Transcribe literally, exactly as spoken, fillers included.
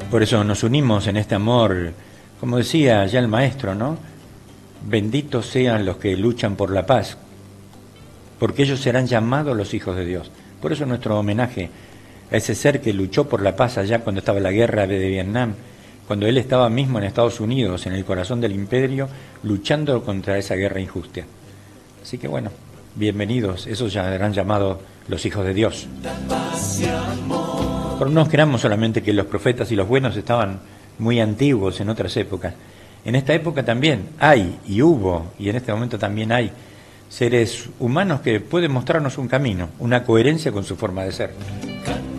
Por eso nos unimos en este amor, como decía ya el maestro, ¿no? Benditos sean los que luchan por la paz, porque ellos serán llamados los hijos de Dios. Por eso nuestro homenaje a ese ser que luchó por la paz allá cuando estaba la guerra de Vietnam, cuando él estaba mismo en Estados Unidos, en el corazón del imperio, luchando contra esa guerra injusta. Así que bueno, bienvenidos, esos ya serán llamados los hijos de Dios. Pero no creamos solamente que los profetas y los buenos estaban muy antiguos en otras épocas. En esta época también hay, y hubo, y en este momento también hay, seres humanos que pueden mostrarnos un camino, una coherencia con su forma de ser.